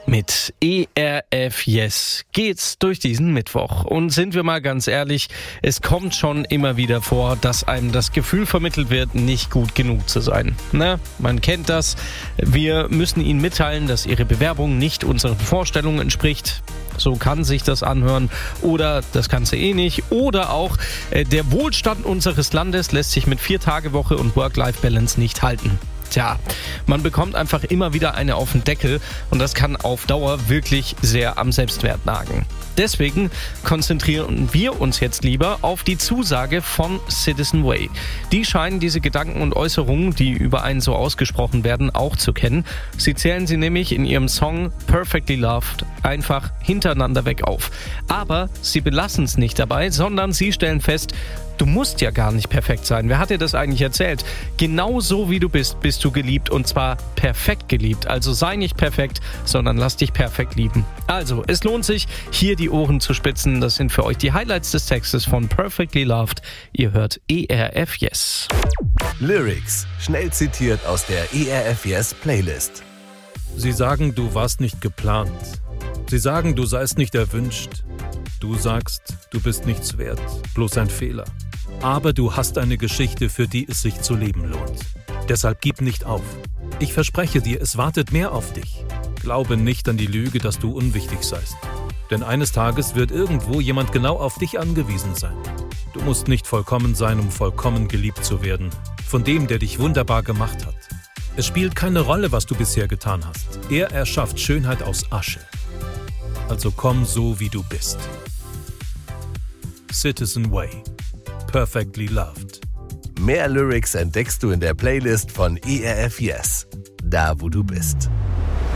Mit ERF Yes geht's durch diesen Mittwoch. Und sind wir mal ganz ehrlich, es kommt schon immer wieder vor, dass einem das Gefühl vermittelt wird, nicht gut genug zu sein. Na, man kennt das. Wir müssen Ihnen mitteilen, dass Ihre Bewerbung nicht unseren Vorstellungen entspricht. So kann sich das anhören. Oder das kannst du eh nicht. Oder auch, der Wohlstand unseres Landes lässt sich mit 4-Tage-Woche und Work-Life-Balance nicht halten. Tja, man bekommt einfach immer wieder eine auf den Deckel und das kann auf Dauer wirklich sehr am Selbstwert nagen. Deswegen konzentrieren wir uns jetzt lieber auf die Zusage von Citizen Way. Die scheinen diese Gedanken und Äußerungen, die über einen so ausgesprochen werden, auch zu kennen. Sie zählen sie nämlich in ihrem Song Perfectly Loved einfach hintereinander weg auf. Aber sie belassen es nicht dabei, sondern sie stellen fest, du musst ja gar nicht perfekt sein. Wer hat dir das eigentlich erzählt? Genau so wie du bist, bist du geliebt und zwar perfekt geliebt. Also sei nicht perfekt, sondern lass dich perfekt lieben. Also, es lohnt sich, hier die Ohren zu spitzen. Das sind für euch die Highlights des Textes von Perfectly Loved. Ihr hört ERF Yes. Lyrics, schnell zitiert aus der ERF Yes Playlist. Sie sagen, du warst nicht geplant. Sie sagen, du seist nicht erwünscht. Du sagst, du bist nichts wert, bloß ein Fehler. Aber du hast eine Geschichte, für die es sich zu leben lohnt. Deshalb gib nicht auf. Ich verspreche dir, es wartet mehr auf dich. Glaube nicht an die Lüge, dass du unwichtig seist. Denn eines Tages wird irgendwo jemand genau auf dich angewiesen sein. Du musst nicht vollkommen sein, um vollkommen geliebt zu werden. Von dem, der dich wunderbar gemacht hat. Es spielt keine Rolle, was du bisher getan hast. Er erschafft Schönheit aus Asche. Also komm so, wie du bist. Citizen Way. Perfectly Loved. Mehr Lyrics entdeckst du in der Playlist von ERF Yes. Da, wo du bist.